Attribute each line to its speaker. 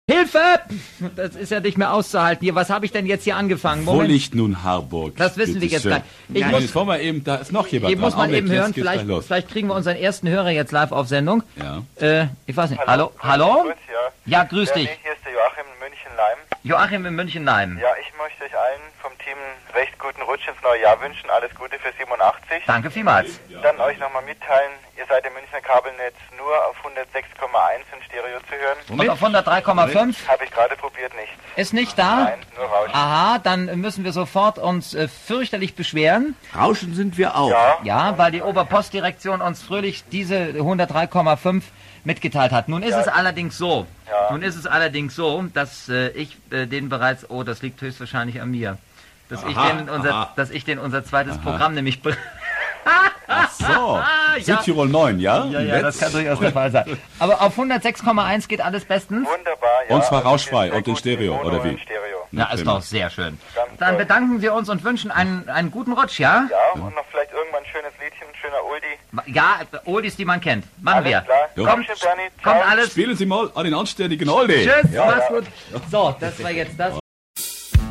Speaker 1: Hilfe! Das ist ja nicht mehr auszuhalten. Hier, was habe ich denn jetzt hier angefangen?
Speaker 2: Wo liegt nun Harburg?
Speaker 1: Das wissen wir jetzt
Speaker 2: schön.
Speaker 1: gleich.
Speaker 2: Jetzt wollen wir eben, da ist noch jemand
Speaker 1: Hier
Speaker 2: dran.
Speaker 1: muss man eben hören,
Speaker 2: jetzt geht's gleich los.
Speaker 1: vielleicht kriegen wir unseren ersten Hörer jetzt live auf Sendung.
Speaker 2: Ja.
Speaker 1: Ich weiß nicht. Hallo? Hallo?
Speaker 3: Gut,
Speaker 1: Ja, grüß dich.
Speaker 3: Hier ist der Joachim in München-Leim.
Speaker 1: Joachim in München-Leim.
Speaker 3: Ja, ich möchte euch allen vom Team recht guten Rutsch ins neue Jahr wünschen. Alles Gute für 87.
Speaker 1: Danke vielmals.
Speaker 3: Dann euch nochmal mitteilen, ihr seid im Münchner Kabelnetz nur auf 106,1 in Stereo zu hören.
Speaker 1: Und auf 103,5?
Speaker 3: Habe ich gerade probiert, nichts.
Speaker 1: Ist nicht da?
Speaker 3: Nein, nur Rauschen.
Speaker 1: Aha, dann müssen wir sofort uns fürchterlich beschweren.
Speaker 2: Rauschen sind wir auch.
Speaker 1: Ja, weil die Oberpostdirektion uns fröhlich diese 103,5 mitgeteilt hat. Nun ist es allerdings so, dass ich den bereits, das liegt höchstwahrscheinlich an mir, dass ich den unser zweites Programm nämlich...
Speaker 2: Ach so. Südtirol 9, ja?
Speaker 1: Ja, das kann durchaus der Fall sein. Aber auf 106,1 geht alles bestens?
Speaker 3: Wunderbar, ja.
Speaker 2: Und zwar
Speaker 3: Also
Speaker 2: rauschfrei
Speaker 3: sehr
Speaker 2: und in
Speaker 3: gut
Speaker 2: Stereo,
Speaker 3: Mono
Speaker 2: oder wie?
Speaker 3: in Stereo.
Speaker 1: Ja, ist doch sehr schön.
Speaker 3: Ganz
Speaker 1: Dann
Speaker 3: toll.
Speaker 1: bedanken wir uns und wünschen einen guten Rutsch, ja?
Speaker 3: Ja, und noch vielleicht irgendwann ein schönes Liedchen, ein schöner Oldie.
Speaker 1: Ja, Oldies, die man kennt. Machen
Speaker 3: Alles
Speaker 1: wir.
Speaker 3: klar.
Speaker 2: Jo.
Speaker 3: Dankeschön, Bernie. Ciao.
Speaker 1: Kommt alles.
Speaker 2: Spielen Sie mal an den anständigen Oldie.
Speaker 1: Tschüss, mach's gut. So, das war jetzt das.